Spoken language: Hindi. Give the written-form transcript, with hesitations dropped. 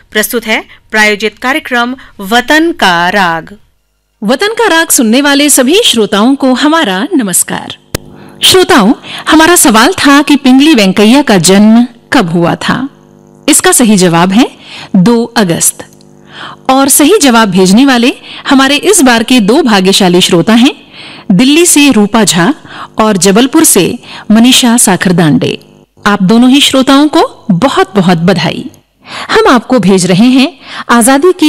प्रस्तुत है प्रायोजित कार्यक्रम वतन का राग। वतन का राग सुनने वाले सभी श्रोताओं को हमारा नमस्कार। श्रोताओं, हमारा सवाल था कि पिंगली वेंकैया का जन्म कब हुआ था। इसका सही जवाब है 2 अगस्त। और सही जवाब भेजने वाले हमारे इस बार के 2 भाग्यशाली श्रोता हैं, दिल्ली से रूपा झा और जबलपुर से मनीषा साखरदांडे। आप दोनों ही श्रोताओं को बहुत बहुत बधाई। हम आपको भेज रहे हैं आजादी की